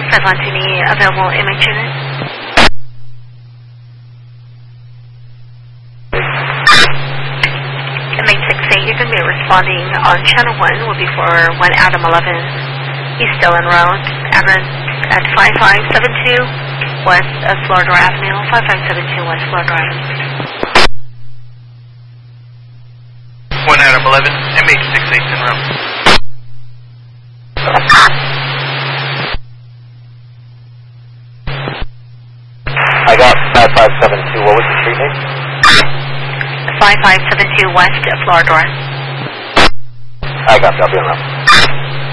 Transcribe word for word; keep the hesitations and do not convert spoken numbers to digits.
five one, any available M H unit? M H six eight, you're going to be responding on channel one, will be for one Adam eleven. He's still en route at, at five five seven two West of Florida Avenue, five five seven two West Florida Avenue. one Adam eleven, M H six eight en route. I got five five seven two, what was the street name? five five seven two West of Florida. I got W.